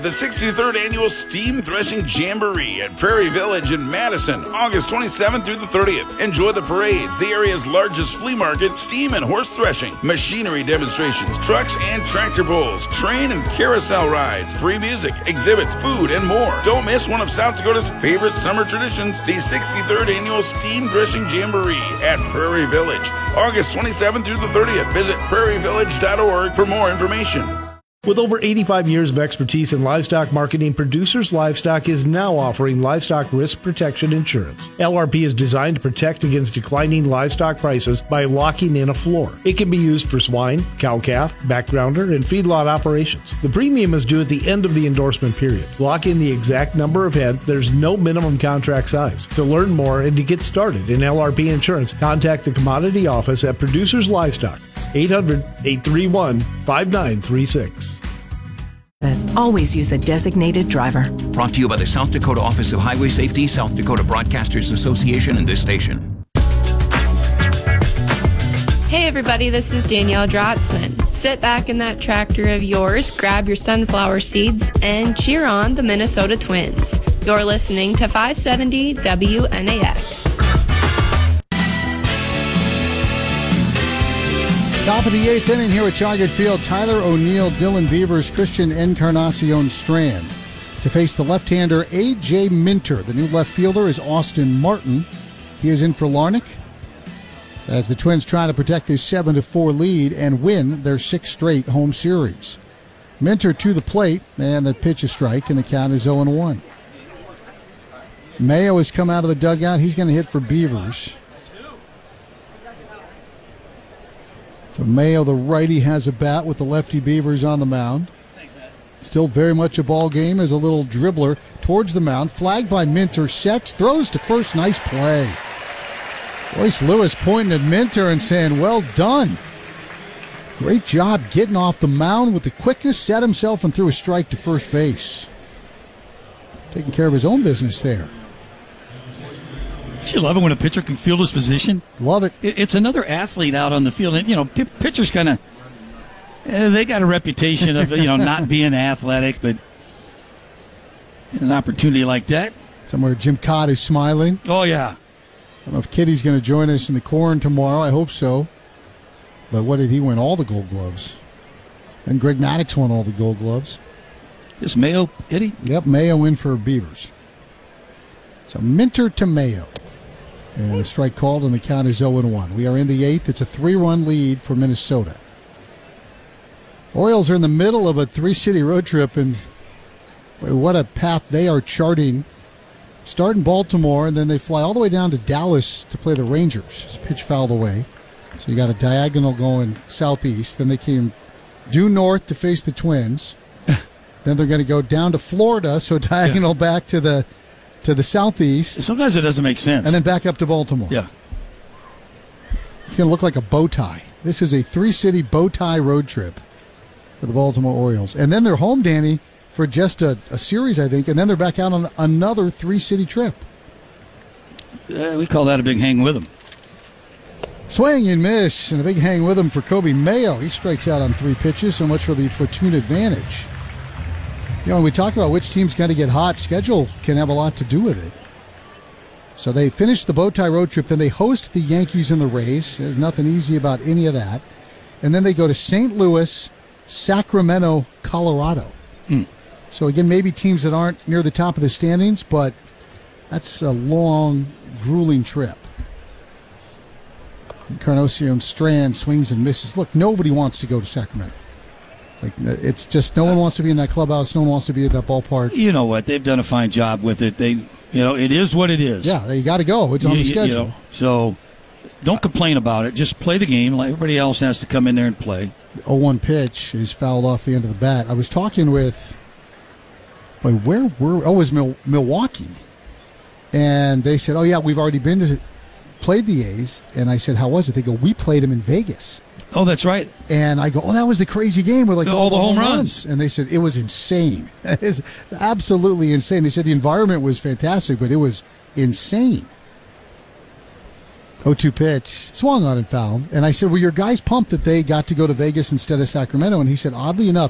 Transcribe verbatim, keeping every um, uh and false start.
The sixty-third Annual Steam Threshing Jamboree at Prairie Village in Madison, August twenty-seventh through the thirtieth. Enjoy the parades, the area's largest flea market, steam and horse threshing, machinery demonstrations, trucks and tractor pulls, train and carousel rides, free music, exhibits, food, and more. Don't miss one of South Dakota's favorite summer traditions, the sixty-third Annual Steam Threshing Jamboree at Prairie Village, August twenty-seventh through the thirtieth. Visit prairie village dot org for more information. With over eighty-five years of expertise in livestock marketing, Producers Livestock is now offering livestock risk protection insurance. L R P is designed to protect against declining livestock prices by locking in a floor. It can be used for swine, cow-calf, backgrounder, and feedlot operations. The premium is due at the end of the endorsement period. Lock in the exact number of head. There's no minimum contract size. To learn more and to get started in L R P insurance, contact the commodity office at Producers Livestock. eight hundred, eight three one, five nine three six. Always use a designated driver. Brought to you by the South Dakota Office of Highway Safety, South Dakota Broadcasters Association, and this station. Hey everybody, this is Danielle Drotzman. Sit back in that tractor of yours, grab your sunflower seeds, and cheer on the Minnesota Twins. You're listening to five seventy W N A X. Top of the eighth inning here at Target Field. Tyler O'Neill, Dylan Beavers, Christian Encarnacion Strand to face the left-hander A J Minter. The new left fielder is Austin Martin. He is in for Larnach as the Twins try to protect their seven to four lead and win their sixth straight home series. Minter to the plate, and the pitch is strike, and the count is oh and one. Mayo has come out of the dugout. He's going to hit for Beavers. So Mayo, the righty, has a bat with the lefty Beavers on the mound. Still very much a ball game as a little dribbler towards the mound. Flagged by Minter. Sets, throws to first. Nice play. Royce Lewis pointing at Minter and saying, well done. Great job getting off the mound with the quickness, set himself and threw a strike to first base. Taking care of his own business there. Don't you love it when a pitcher can field his position? Love it. It's another athlete out on the field. And, you know, p- pitchers kind of, eh, they got a reputation of, you know, not being athletic, but an opportunity like that. Somewhere Jim Cott is smiling. Oh, yeah. I don't know if Kitty's going to join us in the corn tomorrow. I hope so. But what did he win? All the Gold Gloves. And Greg Maddux won all the Gold Gloves. Is Mayo hitting? Yep, Mayo in for Beavers. So Minter to Mayo. And a strike called, and the count is oh and one. We are in the eighth. It's a three-run lead for Minnesota. Orioles are in the middle of a three-city road trip, and what a path they are charting. Start in Baltimore, and then they fly all the way down to Dallas to play the Rangers. It's pitch fouled away. So you got a diagonal going southeast. Then they came due north to face the Twins. Then they're going to go down to Florida, so diagonal yeah. back to the to the southeast. Sometimes it doesn't make sense. And then back up to Baltimore. Yeah. It's going to look like a bow tie. This is a three-city bow tie road trip for the Baltimore Orioles. And then they're home, Danny, for just a, a series, I think, and then they're back out on another three-city trip. Uh, we call that a big hang with them. Swing and miss, and a big hang with him for Kobe Mayo. He strikes out on three pitches, so much for the platoon advantage. You know, when we talk about which team's got to get hot, schedule can have a lot to do with it. So they finish the bow tie road trip, then they host the Yankees and the Rays. There's nothing easy about any of that. And then they go to Saint Louis, Sacramento, Colorado. Mm. So again, maybe teams that aren't near the top of the standings, but that's a long, grueling trip. Encarnacion Strand swings and misses. Look, nobody wants to go to Sacramento. Like, it's just no one wants to be in that clubhouse. No one wants to be at that ballpark. You know what? They've done a fine job with it. They, you know, it is what it is. Yeah, you got to go. It's on you, the schedule. You know, so don't complain about it. Just play the game. Like everybody else has to come in there and play. The oh one pitch is fouled off the end of the bat. I was talking with, wait, where were? Oh, it was Mil- Milwaukee, and they said, "Oh yeah, we've already been to played the A's." And I said, "How was it?" They go, "We played them in Vegas." Oh, that's right. And I go, oh, that was the crazy game with like all, all the the home home runs. runs. And they said it was insane. It is absolutely insane. They said the environment was fantastic, but it was insane. oh two pitch, swung on and fouled. And I said, well, your guys pumped that they got to go to Vegas instead of Sacramento. And he said, oddly enough,